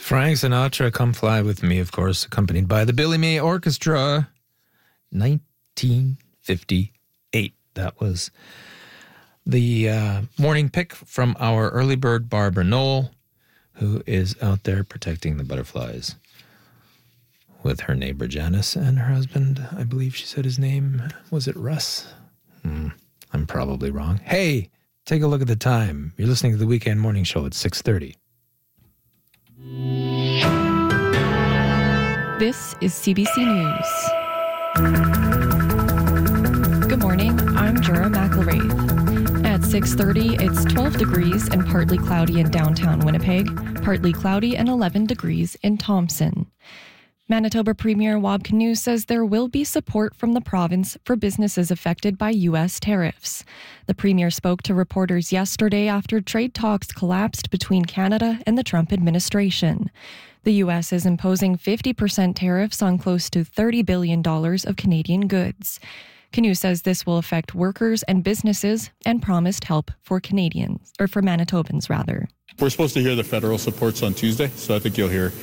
Frank Sinatra, Come Fly With Me, of course, accompanied by the Billy May Orchestra, 1958. That was the morning pick from our early bird, Barbara Knoll, who is out there protecting the butterflies with her neighbor Janice and her husband. I believe she said his name. Was it Russ? I'm probably wrong. Hey, take a look at the time. You're listening to the Weekend Morning Show at 6:30. This is CBC News. Good morning, I'm Jura McElraith. At 6:30, it's 12 degrees and partly cloudy in downtown Winnipeg, partly cloudy and 11 degrees in Thompson. Manitoba Premier Wab Kinew says there will be support from the province for businesses affected by U.S. tariffs. The Premier spoke to reporters yesterday after trade talks collapsed between Canada and the Trump administration. The U.S. is imposing 50% tariffs on close to $30 billion of Canadian goods. Kinew says this will affect workers and businesses and promised help for Canadians, or for Manitobans, rather. We're supposed to hear the federal supports on Tuesday, so I think you'll hear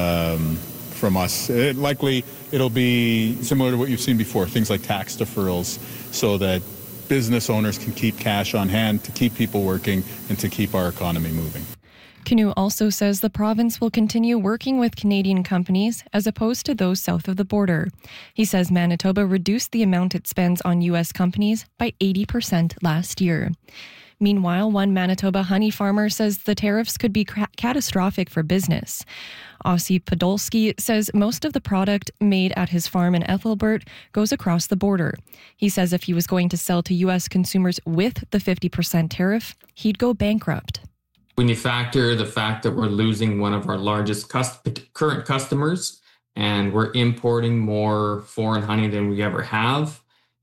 from us. Likely it'll be similar to what you've seen before, things like tax deferrals, so that business owners can keep cash on hand to keep people working and to keep our economy moving. Kinew also says the province will continue working with Canadian companies as opposed to those south of the border. He says Manitoba reduced the amount it spends on U.S. companies by 80% last year. Meanwhile, one Manitoba honey farmer says the tariffs could be catastrophic for business. Ossie Podolsky says most of the product made at his farm in Ethelbert goes across the border. He says if he was going to sell to U.S. consumers with the 50% tariff, he'd go bankrupt. When you factor the fact that we're losing one of our largest current customers and we're importing more foreign honey than we ever have,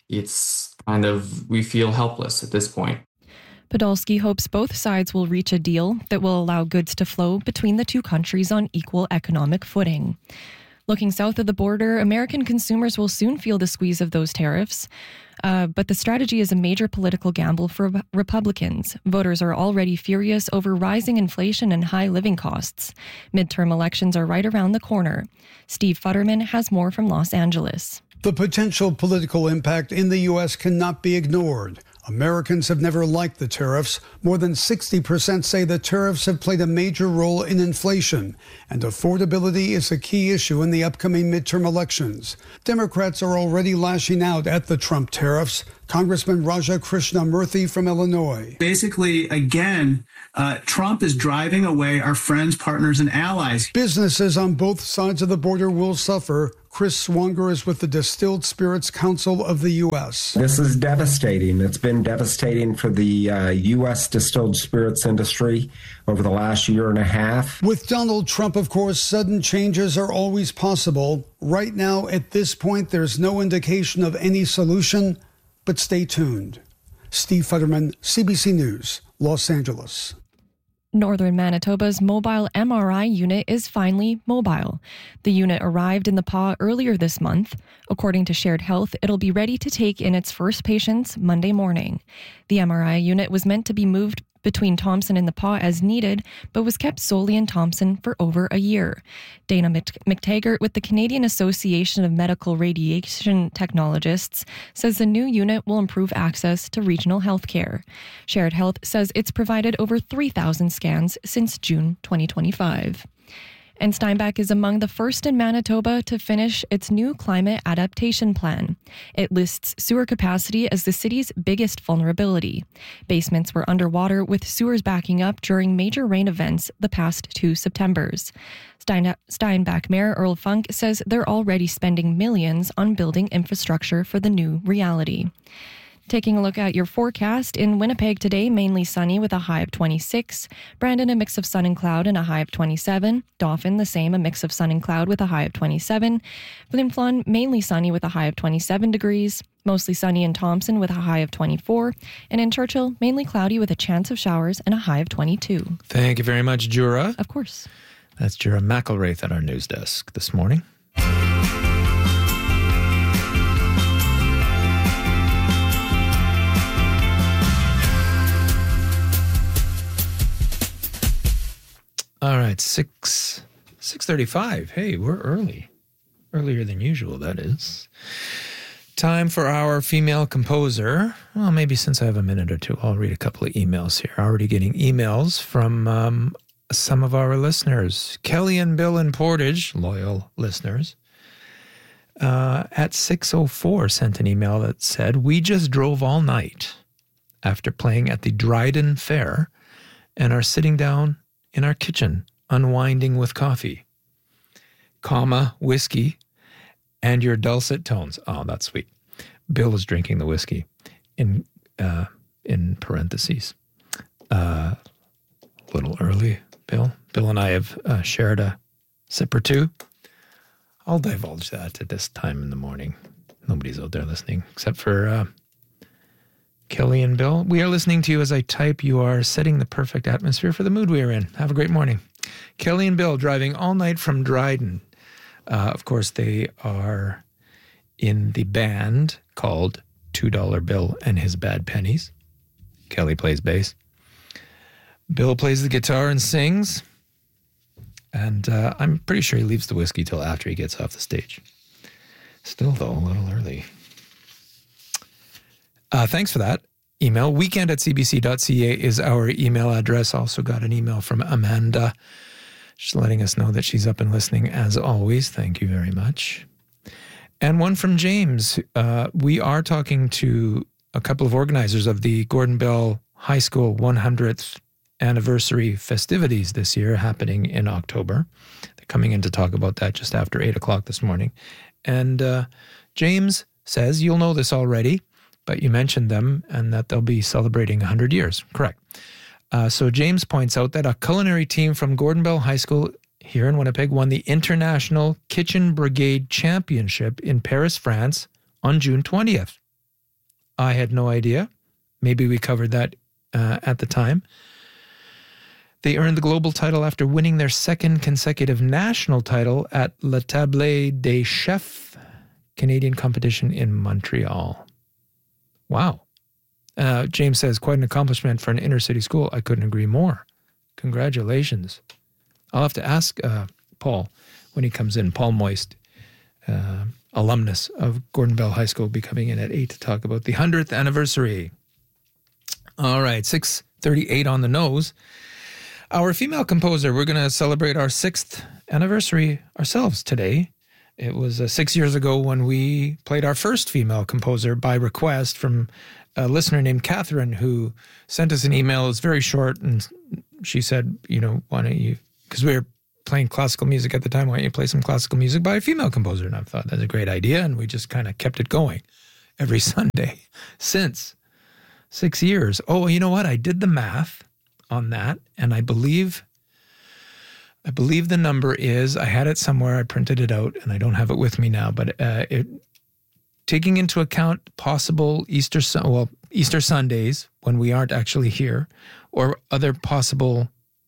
it's we feel helpless at this point. Podolsky hopes both sides will reach a deal that will allow goods to flow between the two countries on equal economic footing. Looking south of the border, American consumers will soon feel the squeeze of those tariffs. But the strategy is a major political gamble for Republicans. Voters are already furious over rising inflation and high living costs. Midterm elections are right around the corner. Steve Futterman has more from Los Angeles. The potential political impact in the U.S. cannot be ignored. Americans have never liked the tariffs. More than 60% say the tariffs have played a major role in inflation, and affordability is a key issue in the upcoming midterm elections. Democrats are already lashing out at the Trump tariffs. Congressman Raja Krishnamurthy from Illinois. Basically, again, Trump is driving away our friends, partners, and allies. Businesses on both sides of the border will suffer. Chris Swanger is with the Distilled Spirits Council of the U.S. This is devastating. It's been devastating for the U.S. distilled spirits industry over the last year and a half. With Donald Trump, of course, sudden changes are always possible. Right now, at this point, there's no indication of any solution, but stay tuned. Steve Futterman, CBC News, Los Angeles. Northern Manitoba's mobile MRI unit is finally mobile. The unit arrived in the PAW earlier this month. According to Shared Health, it'll be ready to take in its first patients Monday morning. The MRI unit was meant to be moved between Thompson and the PAW as needed, but was kept solely in Thompson for over a year. Dana McTaggart with the Canadian Association of Medical Radiation Technologists says the new unit will improve access to regional health care. Shared Health says it's provided over 3,000 scans since June 2025. And Steinbach is among the first in Manitoba to finish its new climate adaptation plan. It lists sewer capacity as the city's biggest vulnerability. Basements were underwater with sewers backing up during major rain events the past 2 Septembers. Steinbach Mayor Earl Funk says they're already spending millions on building infrastructure for the new reality. Taking a look at your forecast, in Winnipeg today, mainly sunny with a high of 26. Brandon, a mix of sun and cloud and a high of 27. Dauphin, the same, a mix of sun and cloud with a high of 27. Flin Flon, mainly sunny with a high of 27 degrees. Mostly sunny in Thompson with a high of 24. And in Churchill, mainly cloudy with a chance of showers and a high of 22. Thank you very much, Jura. Of course. That's Jura McElraith at our news desk this morning. All right, 6 6:35. Hey, we're early. Earlier than usual, that is. Time for our female composer. Well, maybe since I have a minute or two, I'll read a couple of emails here. Already getting emails from some of our listeners. Kelly and Bill in Portage, loyal listeners, at 6:04 sent an email that said, "We just drove all night after playing at the Dryden Fair and are sitting down in our kitchen, unwinding with coffee, whiskey, and your dulcet tones." Oh, that's sweet. Bill is drinking the whiskey in parentheses. A little early, Bill. Bill and I have shared a sip or two. I'll divulge that at this time in the morning. Nobody's out there listening except for Kelly and Bill. We are listening to you as I type. You are setting the perfect atmosphere for the mood we are in. Have a great morning. Kelly and Bill driving all night from Dryden. Of course, they are in the band called $2 Bill and His Bad Pennies. Kelly plays bass. Bill plays the guitar and sings. And I'm pretty sure he leaves the whiskey till after he gets off the stage. Still, though, a little early. Thanks for that email. weekend@cbc.ca is our email address. Also got an email from Amanda. She's letting us know that she's up and listening as always. Thank you very much. And one from James. We are talking to a couple of organizers of the Gordon Bell High School 100th anniversary festivities this year happening in October. They're coming in to talk about that just after 8 o'clock this morning. And James says, you'll know this already, but you mentioned them and that they'll be celebrating 100 years. Correct. So James points out that a culinary team from Gordon Bell High School here in Winnipeg won the International Kitchen Brigade Championship in Paris, France on June 20th. I had no idea. Maybe we covered that at the time. They earned the global title after winning their second consecutive national title at La Table des Chefs Canadian competition in Montreal. Wow. James says, quite an accomplishment for an inner city school. I couldn't agree more. Congratulations. I'll have to ask Paul when he comes in. Paul Moist, alumnus of Gordon Bell High School, will be coming in at 8 to talk about the 100th anniversary. All right, 6:38 on the nose. Our female composer, we're going to celebrate our 6th anniversary ourselves today. It was 6 years ago when we played our first female composer by request from a listener named Catherine, who sent us an email. It was very short, and she said, why don't you, because we were playing classical music at the time, why don't you play some classical music by a female composer? And I thought that's a great idea, and we just kind of kept it going every Sunday since 6 years. Oh, you know what? I did the math on that, and I believe the number is, I had it somewhere, I printed it out, and I don't have it with me now, but taking into account possible Easter Sundays when we aren't actually here, or other possible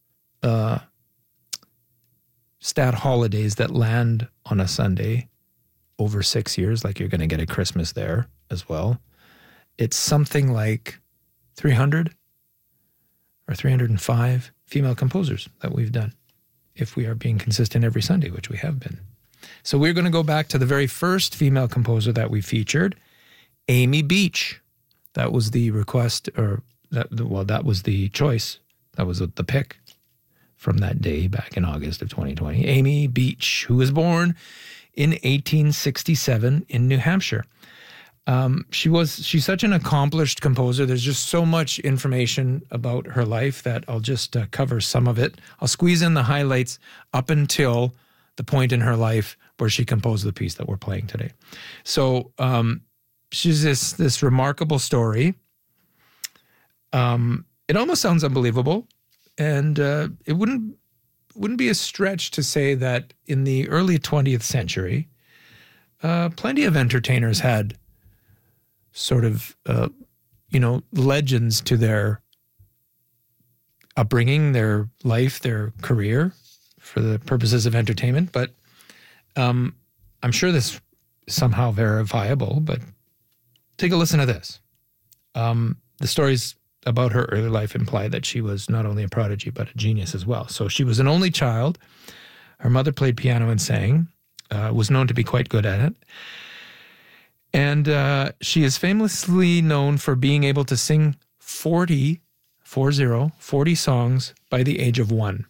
stat holidays that land on a Sunday over 6 years, like you're going to get a Christmas there as well, it's something like 300 or 305 female composers that we've done, if we are being consistent every Sunday, which we have been. So we're going to go back to the very first female composer that we featured, Amy Beach. That was the request, that was the choice. That was the pick from that day back in August of 2020. Amy Beach, who was born in 1867 in New Hampshire. She's such an accomplished composer. There's just so much information about her life that I'll just cover some of it. I'll squeeze in the highlights up until the point in her life where she composed the piece that we're playing today. So she's this remarkable story. It almost sounds unbelievable, and it wouldn't be a stretch to say that in the early 20th century, plenty of entertainers had sort of, legends to their upbringing, their life, their career for the purposes of entertainment. But I'm sure this is somehow verifiable, but take a listen to this. The stories about her early life imply that she was not only a prodigy, but a genius as well. So she was an only child. Her mother played piano and sang, was known to be quite good at it. And she is famously known for being able to sing 40 songs by the age of 1.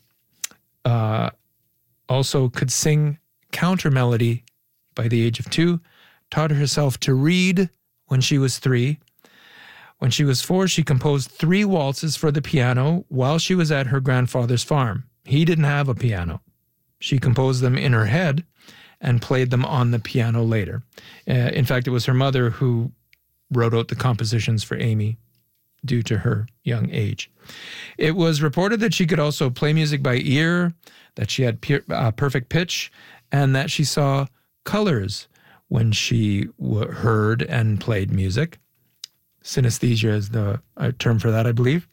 Also could sing counter melody by the age of 2, taught herself to read when she was 3. When she was 4, she composed 3 waltzes for the piano while she was at her grandfather's farm. He didn't have a piano. She composed them in her head and played them on the piano later. In fact, it was her mother who wrote out the compositions for Amy due to her young age. It was reported that she could also play music by ear, that she had perfect pitch, and that she saw colors when she heard and played music. Synesthesia is the term for that, I believe.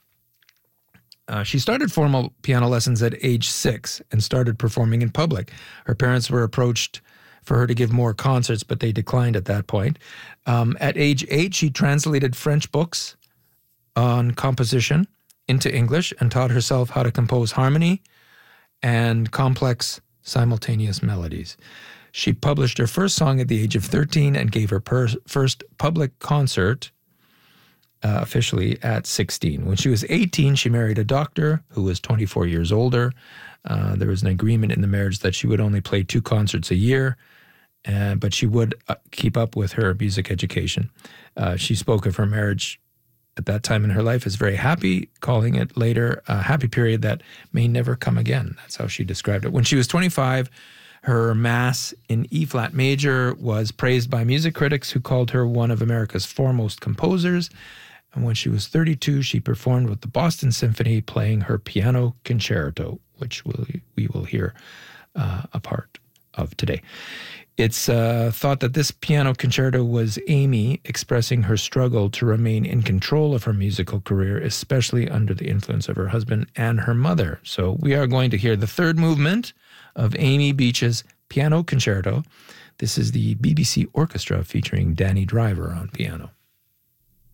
She started formal piano lessons at age 6 and started performing in public. Her parents were approached for her to give more concerts, but they declined at that point. At age 8, she translated French books on composition into English and taught herself how to compose harmony and complex simultaneous melodies. She published her first song at the age of 13 and gave her first public concert officially at 16. When she was 18, she married a doctor who was 24 years older. There was an agreement in the marriage that she would only play 2 concerts a year, but she would keep up with her music education. She spoke of her marriage at that time in her life as very happy, calling it later a happy period that may never come again. That's how she described it. When she was 25, her Mass in E-flat major was praised by music critics who called her one of America's foremost composers. And when she was 32, she performed with the Boston Symphony playing her piano concerto, which we will hear a part of today. It's thought that this piano concerto was Amy expressing her struggle to remain in control of her musical career, especially under the influence of her husband and her mother. So we are going to hear the third movement of Amy Beach's piano concerto. This is the BBC Orchestra featuring Danny Driver on piano.